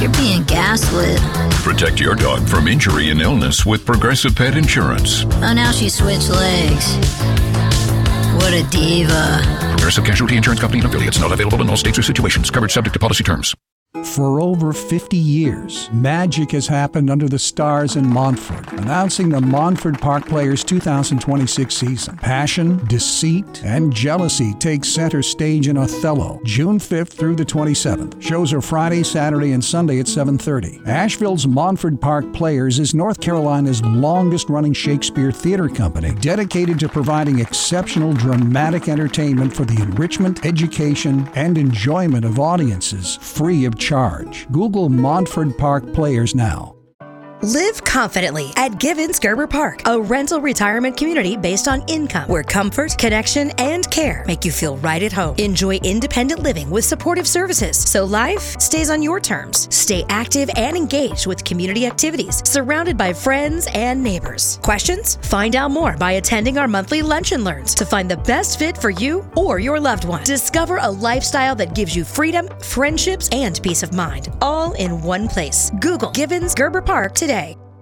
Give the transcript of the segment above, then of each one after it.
You're being gaslit. Protect your dog from injury and illness with Progressive Pet Insurance. Oh, now she switched legs. What a diva. Progressive Casualty Insurance Company and affiliates. Not available in all states or situations. Coverage subject to policy terms. For over 50 years, magic has happened under the stars in Montford, announcing the Montford Park Players 2026 season. Passion, deceit, and jealousy take center stage in Othello, June 5th through the 27th. Shows are Friday, Saturday, and Sunday at 7:30. Asheville's Montford Park Players is North Carolina's longest-running Shakespeare theater company, dedicated to providing exceptional dramatic entertainment for the enrichment, education, and enjoyment of audiences, free of charge. Google Montford Park Players now. Live confidently at Givens Gerber Park, a rental retirement community based on income, where comfort, connection, and care make you feel right at home. Enjoy independent living with supportive services, so life stays on your terms. Stay active and engaged with community activities, surrounded by friends and neighbors. Questions? Find out more by attending our monthly lunch and learns to find the best fit for you or your loved one. Discover a lifestyle that gives you freedom, friendships, and peace of mind, all in one place. Google Givens Gerber Park today.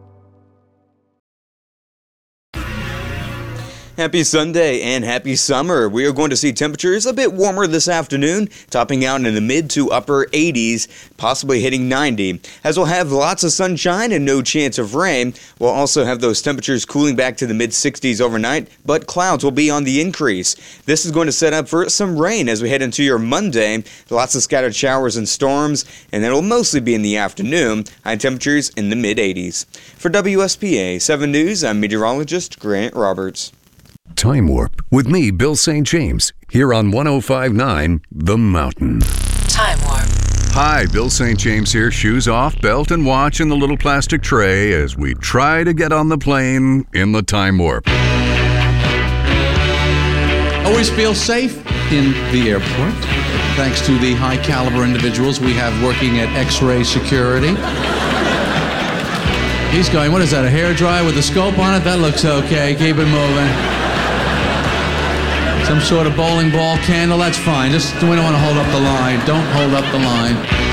Happy Sunday and happy summer. We are going to see temperatures a bit warmer this afternoon, topping out in the mid to upper 80s, possibly hitting 90. As we'll have lots of sunshine and no chance of rain, we'll also have those temperatures cooling back to the mid 60s overnight, but clouds will be on the increase. This is going to set up for some rain as we head into your Monday. Lots of scattered showers and storms, and it'll mostly be in the afternoon. High temperatures in the mid 80s. For WSPA 7 News, I'm meteorologist Grant Roberts. Time Warp with me, Bill St. James, here on 105.9 The Mountain. Time Warp. Hi, Bill St. James here, shoes off, belt and watch in the little plastic tray as we try to get on the plane in the Time Warp. Always feel safe in the airport, thanks to the high caliber individuals we have working at X-Ray Security. He's going, what is that, a hairdryer with a scope on it? That looks okay, keep it moving. Some sort of bowling ball candle, that's fine. Just, we don't want to hold up the line. Don't hold up the line.